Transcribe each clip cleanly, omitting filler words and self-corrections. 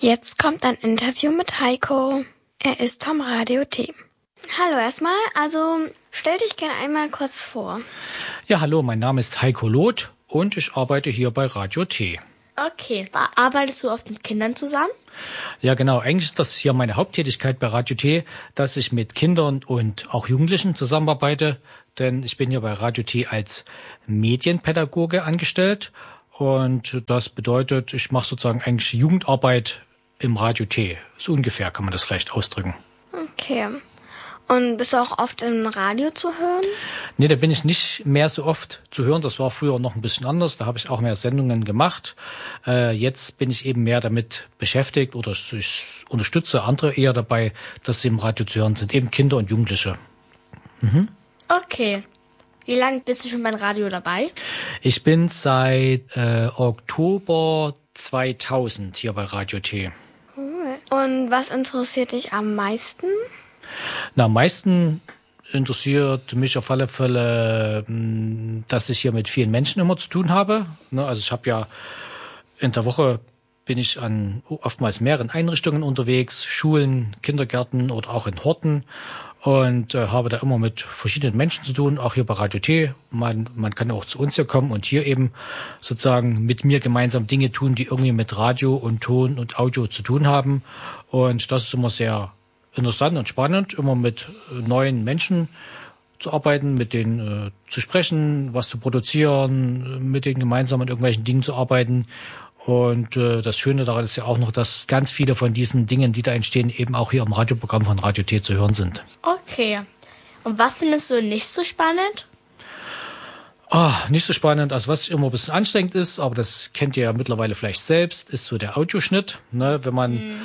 Jetzt kommt ein Interview mit Heiko. Er ist vom Radio T. Hallo erstmal, stell dich gerne einmal kurz vor. Ja, hallo, mein Name ist Heiko Loth und ich arbeite hier bei Radio T. Okay, arbeitest du oft mit Kindern zusammen? Ja, genau. Eigentlich ist das hier meine Haupttätigkeit bei Radio T, dass ich mit Kindern und auch Jugendlichen zusammenarbeite, denn ich bin hier bei Radio T als Medienpädagoge angestellt und das bedeutet, ich mache sozusagen eigentlich Jugendarbeit im Radio T. So ungefähr kann man das vielleicht ausdrücken. Okay. Und bist du auch oft im Radio zu hören? Nee, da bin ich nicht mehr so oft zu hören. Das war früher noch ein bisschen anders. Da habe ich auch mehr Sendungen gemacht. Jetzt bin ich eben mehr damit beschäftigt oder ich unterstütze andere eher dabei, dass sie im Radio zu hören sind. Eben Kinder und Jugendliche. Mhm. Okay. Wie lange bist du schon beim Radio dabei? Ich bin seit Oktober 2000 hier bei Radio T. Cool. Und was interessiert dich am meisten? Am meisten interessiert mich auf alle Fälle, dass ich hier mit vielen Menschen immer zu tun habe. Also ich habe ja in der Woche bin ich an oftmals mehreren Einrichtungen unterwegs, Schulen, Kindergärten oder auch in Horten und habe da immer mit verschiedenen Menschen zu tun, auch hier bei Radio T. Man kann auch zu uns hier kommen und hier eben sozusagen mit mir gemeinsam Dinge tun, die irgendwie mit Radio und Ton und Audio zu tun haben. Und das ist immer sehr interessant und spannend, immer mit neuen Menschen zu arbeiten, mit denen zu sprechen, was zu produzieren, mit denen gemeinsam an irgendwelchen Dingen zu arbeiten. Und das Schöne daran ist ja auch noch, dass ganz viele von diesen Dingen, die da entstehen, eben auch hier im Radioprogramm von Radio T zu hören sind. Okay. Und was findest du nicht so spannend? Nicht so spannend. Also was immer ein bisschen anstrengend ist, aber das kennt ihr ja mittlerweile vielleicht selbst, ist so der Audioschnitt. Ne? Wenn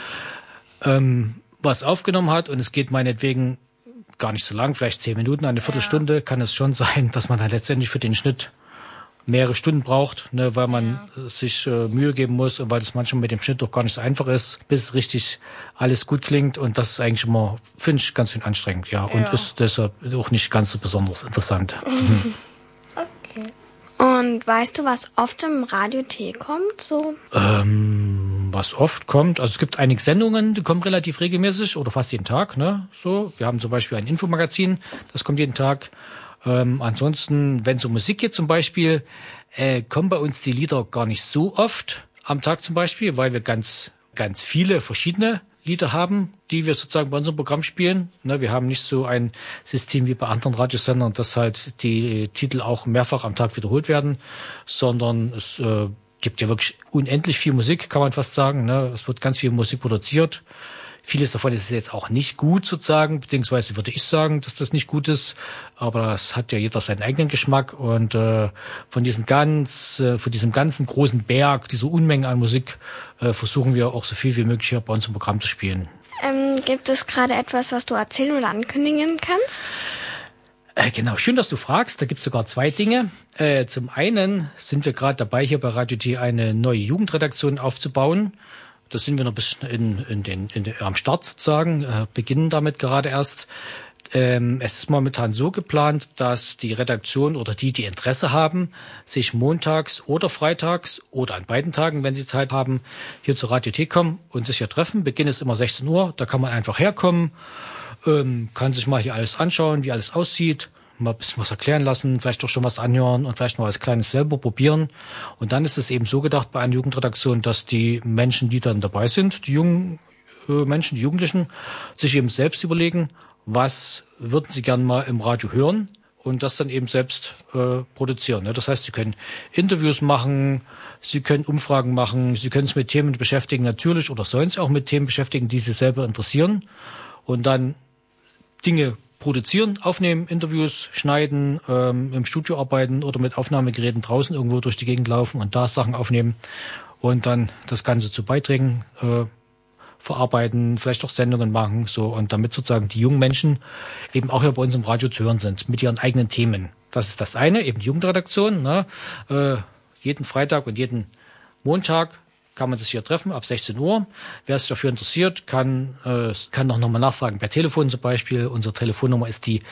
man was aufgenommen hat und es geht meinetwegen gar nicht so lang, vielleicht 10 Minuten, eine Viertelstunde, kann es schon sein, dass man dann letztendlich für den Schnitt mehrere Stunden braucht, ne, weil man sich Mühe geben muss und weil es manchmal mit dem Schnitt doch gar nicht so einfach ist, bis richtig alles gut klingt und das ist eigentlich immer, finde ich, ganz schön anstrengend, ja, und ist deshalb auch nicht ganz so besonders interessant. Okay. Und weißt du, was oft im Radio T kommt, so? Was oft kommt, also es gibt einige Sendungen, die kommen relativ regelmäßig oder fast jeden Tag, ne, so. Wir haben zum Beispiel ein Infomagazin, das kommt jeden Tag. Ansonsten, wenn es um Musik geht zum Beispiel, kommen bei uns die Lieder gar nicht so oft am Tag zum Beispiel, weil wir ganz, ganz viele verschiedene Lieder haben, die wir sozusagen bei unserem Programm spielen. Ne, wir haben nicht so ein System wie bei anderen Radiosendern, dass halt die Titel auch mehrfach am Tag wiederholt werden, sondern es gibt ja wirklich unendlich viel Musik, kann man fast sagen. Ne? Es wird ganz viel Musik produziert. Vieles davon ist jetzt auch nicht gut sozusagen, beziehungsweise würde ich sagen, dass das nicht gut ist. Aber es hat ja jeder seinen eigenen Geschmack und von diesem ganzen großen Berg, dieser Unmengen an Musik, versuchen wir auch so viel wie möglich hier bei uns im Programm zu spielen. Gibt es gerade etwas, was du erzählen oder ankündigen kannst? Genau, schön, dass du fragst. Da gibt es sogar 2 Dinge. Zum einen sind wir gerade dabei, hier bei Radio T eine neue Jugendredaktion aufzubauen. Da sind wir noch ein bisschen am Start sozusagen, beginnen damit gerade erst. Es ist momentan so geplant, dass die Redaktion oder die Interesse haben, sich montags oder freitags oder an beiden Tagen, wenn sie Zeit haben, hier zur Radio T kommen und sich hier treffen. Beginn ist immer 16 Uhr, da kann man einfach herkommen, kann sich mal hier alles anschauen, wie alles aussieht, mal ein bisschen was erklären lassen, vielleicht auch schon was anhören und vielleicht mal was Kleines selber probieren. Und dann ist es eben so gedacht bei einer Jugendredaktion, dass die Menschen, die dann dabei sind, die jungen Menschen, die Jugendlichen, sich eben selbst überlegen, was würden sie gern mal im Radio hören und das dann eben selbst produzieren. Das heißt, sie können Interviews machen, sie können Umfragen machen, sie können sich mit Themen beschäftigen natürlich oder sollen sich auch mit Themen beschäftigen, die sie selber interessieren und dann Dinge produzieren, aufnehmen, Interviews schneiden, im Studio arbeiten oder mit Aufnahmegeräten draußen irgendwo durch die Gegend laufen und da Sachen aufnehmen und dann das Ganze zu Beiträgen verarbeiten, vielleicht auch Sendungen machen, so und damit sozusagen die jungen Menschen eben auch hier bei uns im Radio zu hören sind mit ihren eigenen Themen. Das ist das eine, eben die Jugendredaktion. Ne? Jeden Freitag und jeden Montag kann man sich hier treffen, ab 16 Uhr. Wer sich dafür interessiert, kann noch mal nachfragen. Per Telefon zum Beispiel. Unsere Telefonnummer ist die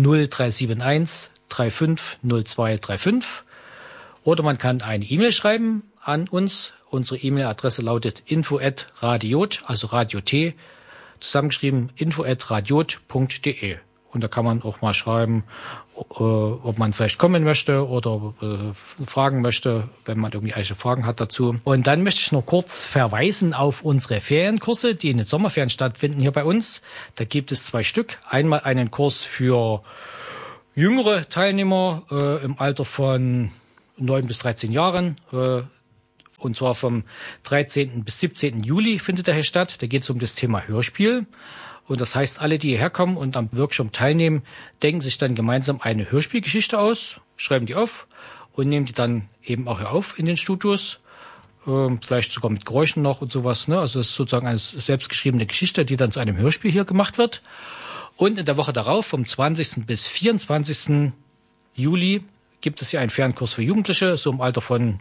0371 35 0235. Oder man kann eine E-Mail schreiben an uns Unsere E-Mail-Adresse lautet info@radiot, also Radio T, zusammengeschrieben info@radiot.de. Und da kann man auch mal schreiben, ob man vielleicht kommen möchte oder fragen möchte, wenn man irgendwie eigene Fragen hat dazu. Und dann möchte ich noch kurz verweisen auf unsere Ferienkurse, die in den Sommerferien stattfinden hier bei uns. Da gibt es 2 Stück. Einmal einen Kurs für jüngere Teilnehmer im Alter von 9 bis 13 Jahren. Und zwar vom 13. bis 17. Juli findet der hier statt. Da geht es um das Thema Hörspiel. Und das heißt, alle, die hierher kommen und am Workshop teilnehmen, denken sich dann gemeinsam eine Hörspielgeschichte aus, schreiben die auf und nehmen die dann eben auch hier auf in den Studios. Vielleicht sogar mit Geräuschen noch und sowas. Ne? Also es ist sozusagen eine selbstgeschriebene Geschichte, die dann zu einem Hörspiel hier gemacht wird. Und in der Woche darauf, vom 20. bis 24. Juli, gibt es hier einen Fernkurs für Jugendliche, so im Alter von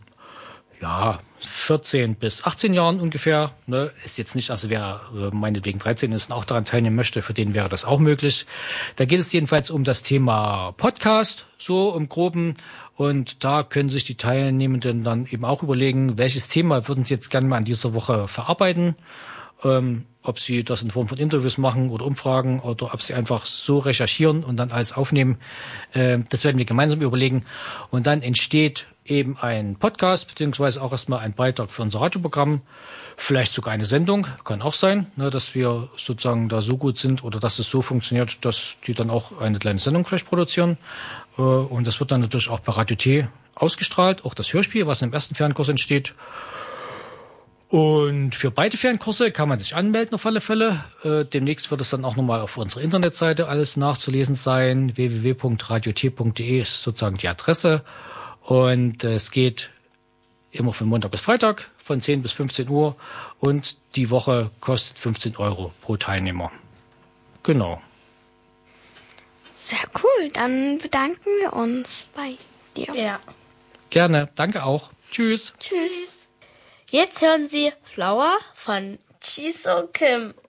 14 bis 18 Jahren ungefähr. Ne? Ist jetzt nicht, also wer meinetwegen 13 ist und auch daran teilnehmen möchte, für den wäre das auch möglich. Da geht es jedenfalls um das Thema Podcast, so im Groben. Und da können sich die Teilnehmenden dann eben auch überlegen, welches Thema würden sie jetzt gerne mal an dieser Woche verarbeiten. Ob sie das in Form von Interviews machen oder Umfragen oder ob sie einfach so recherchieren und dann alles aufnehmen. Das werden wir gemeinsam überlegen. Und dann entsteht eben ein Podcast, beziehungsweise auch erstmal ein Beitrag für unser Radioprogramm. Vielleicht sogar eine Sendung, kann auch sein, ne, dass wir sozusagen da so gut sind oder dass es so funktioniert, dass die dann auch eine kleine Sendung vielleicht produzieren. Und das wird dann natürlich auch bei Radio T ausgestrahlt, auch das Hörspiel, was im ersten Fernkurs entsteht. Und für beide Fernkurse kann man sich anmelden auf alle Fälle. Demnächst wird es dann auch nochmal auf unserer Internetseite alles nachzulesen sein. www.radiot.de ist sozusagen die Adresse. Und es geht immer von Montag bis Freitag von 10 bis 15 Uhr. Und die Woche kostet 15 € pro Teilnehmer. Genau. Sehr cool. Dann bedanken wir uns bei dir. Ja. Gerne. Danke auch. Tschüss. Tschüss. Jetzt hören Sie Flower von Jisoo Kim.